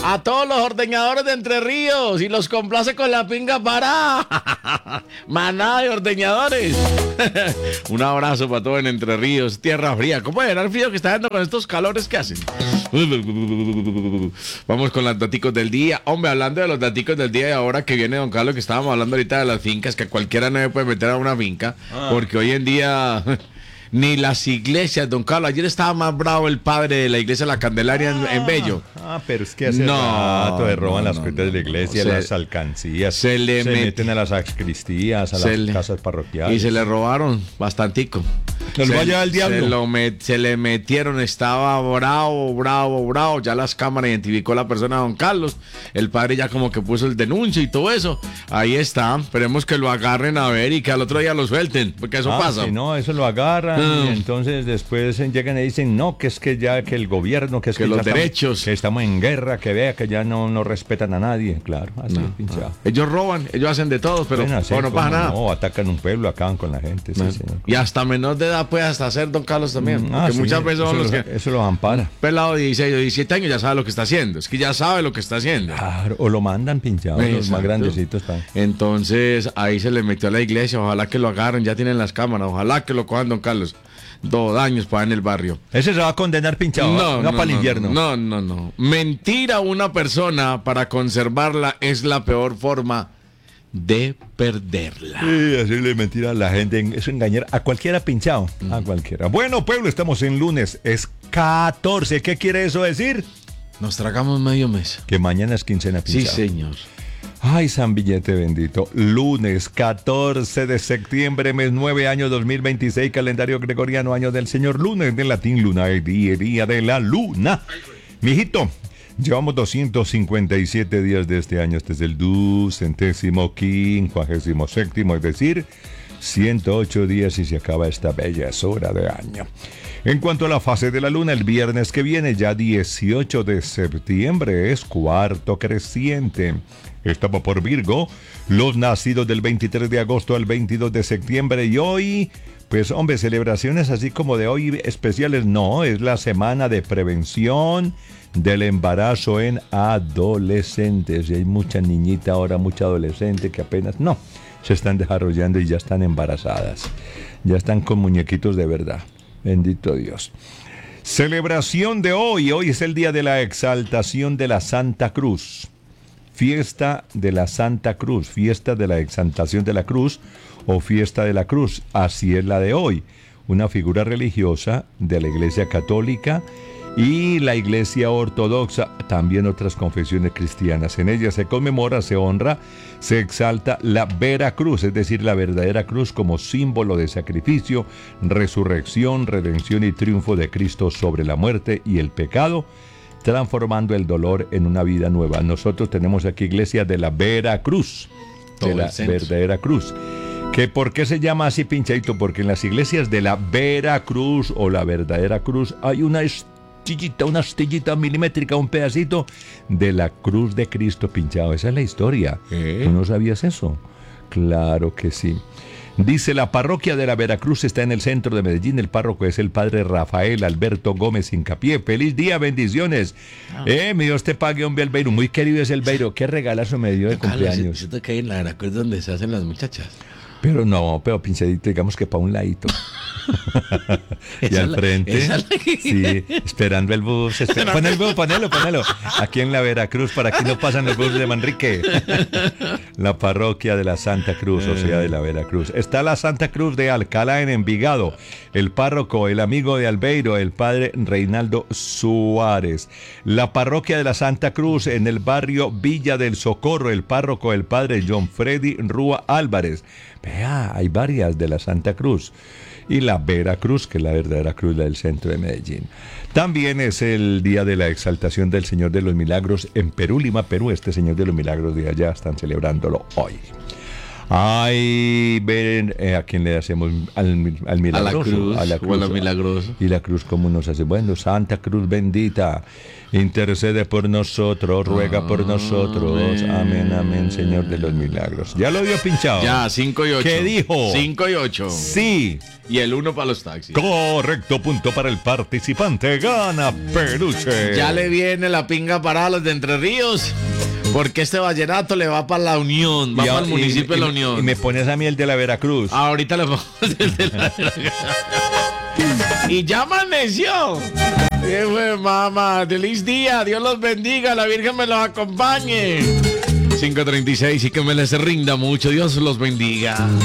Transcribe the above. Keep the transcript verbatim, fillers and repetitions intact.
A todos los ordeñadores de Entre Ríos y los complace con la pinga para manada de ordeñadores. Un abrazo para todos en Entre Ríos, tierra fría. ¿Cómo era el frío que está dando con estos calores que hacen? Vamos con los daticos del día. Hombre, hablando de los daticos del día y ahora que viene don Carlos, que estábamos hablando ahorita de las fincas, que cualquiera no se puede meter a una finca, ah. porque hoy en día... Ni las iglesias, don Carlos. Ayer estaba más bravo el padre de la iglesia La Candelaria en, en Bello. Ah, pero es que hace no, rato se roban no, las cuentas no, de la iglesia, no, las se, alcancías. Se le se met... meten a las sacristías, a las le... casas parroquiales. Y se le robaron bastantico. Se lo vaya al diablo. Se, lo met... se le metieron, estaba bravo, bravo, bravo. Ya las cámaras identificó la persona de don Carlos. El padre ya como que puso el denuncio y todo eso. Ahí está. Esperemos que lo agarren a ver y que al otro día lo suelten, porque eso ah, pasa. Si no, eso lo agarran. Y entonces después llegan y dicen, no, que es que ya que el gobierno, que es que, que los derechos, estamos, que estamos en guerra, que vea que ya no, no respetan a nadie, claro, así no, pinchado. No. Ellos roban, ellos hacen de todo, pero bueno, así, no pasa nada. No, atacan un pueblo, acaban con la gente. No. Sí, señor. Y hasta menor de edad puede hasta ser don Carlos también, ah, porque sí, muchas veces son los lo, que... Eso lo ampara. Pelado de dieciséis o diecisiete años ya sabe lo que está haciendo, es que ya sabe lo que está haciendo. Claro, o lo mandan pinchado, exacto. Los más grandecitos. Para... Entonces ahí se le metió a la iglesia, ojalá que lo agarren, ya tienen las cámaras, ojalá que lo cojan don Carlos. Dos años para en el barrio. Ese se va a condenar pinchado. No, no, no para el no, infierno. No, no, no. Mentir a una persona para conservarla es la peor forma de perderla. Sí, hacerle mentira a la gente, es engañar a cualquiera pinchado. Mm. A cualquiera. Bueno, pueblo, estamos en lunes. Es catorce. ¿Qué quiere eso decir? Nos tragamos medio mes. Que mañana es quincena pinchado. Sí, señor. Ay, San Billete bendito. Lunes catorce de septiembre, mes nueve, año dos mil veintiséis, calendario gregoriano, año del señor lunes, del latín luna, el día, día de la luna. Mijito, llevamos doscientos cincuenta y siete días de este año. Este es el ducentésimo quincuagésimo séptimo, es decir, ciento ocho días y se acaba esta bella hora de año. En cuanto a la fase de la luna, el viernes que viene, ya dieciocho de septiembre, es cuarto creciente. Estamos por Virgo, los nacidos del veintitrés de agosto al veintidós de septiembre. Y hoy, pues hombre, celebraciones así como de hoy especiales, no, es la semana de prevención del embarazo en adolescentes. Y hay mucha niñita ahora, mucha adolescente que apenas, no, se están desarrollando y ya están embarazadas. Ya están con muñequitos de verdad. Bendito Dios. Celebración de hoy. Hoy es el día de la exaltación de la Santa Cruz. Fiesta de la Santa Cruz, fiesta de la exaltación de la cruz o fiesta de la cruz. Así es la de hoy. Una figura religiosa de la Iglesia Católica y la Iglesia Ortodoxa, también otras confesiones cristianas. En ella se conmemora, se honra, se exalta la vera cruz, es decir, la verdadera cruz como símbolo de sacrificio, resurrección, redención y triunfo de Cristo sobre la muerte y el pecado, transformando el dolor en una vida nueva. Nosotros tenemos aquí Iglesia de la Vera Cruz, de la verdadera cruz. ¿Que por qué se llama así, pinchadito? Porque en las iglesias de la Vera Cruz o la verdadera cruz hay una astillita, una astillita milimétrica, un pedacito de la cruz de Cristo pinchado. Esa es la historia. ¿Eh? ¿Tú no sabías eso? Claro que sí. Dice, la parroquia de la Veracruz está en el centro de Medellín. El párroco es el padre Rafael Alberto Gómez Hincapié. Feliz día, bendiciones. Ah. Eh, mi Dios te pague, hombre, Albeiro. Muy querido es el Beiro. Qué regalazo me dio de cumpleaños. Siento que hay en la Veracruz donde se hacen las muchachas. Pero no, pero pinchadito, digamos que para un ladito. Y al frente, la, sí, esperando el bus. Esper... Pon el bus, ponelo, ponelo. Aquí en la Veracruz, para aquí no pasan los buses de Manrique. La parroquia de la Santa Cruz, o sea, de la Veracruz. Está la Santa Cruz de Alcalá en Envigado. El párroco, el amigo de Albeiro, el padre Reinaldo Suárez. La parroquia de la Santa Cruz en el barrio Villa del Socorro. El párroco, el padre John Freddy Rúa Álvarez. Vea, hay varias de la Santa Cruz. Y la Vera Cruz, que es la verdadera cruz del centro de Medellín. También es el día de la exaltación del Señor de los Milagros en Perú, Lima, Perú. Este Señor de los Milagros de allá están celebrándolo hoy. Ay, ven, eh, ¿a quién le hacemos? Al, al milagroso. cruz, a la o cruz. a la milagrosa. Y la cruz, ¿cómo nos hace? Bueno, Santa Cruz bendita, intercede por nosotros, ruega por nosotros. Amén, amén, Señor de los milagros. ¿Ya lo vio pinchado? Ya, cinco y ocho. ¿Qué dijo? cinco y ocho. Sí. Y el uno para los taxis. Correcto, punto para el participante. Gana peluche. Ya le viene la pinga para los de Entre Ríos. Porque este vallenato le va para la Unión, va Y a- para el y- municipio y- de la y- Unión. Y me pones a mí el de la Veracruz. Ahorita le vamos a hacer de la... Y ya amaneció. ¡Qué fue, mamá! ¡Feliz día! Dios los bendiga, la Virgen me los acompañe. cinco treinta y seis y que me les rinda mucho. Dios los bendiga.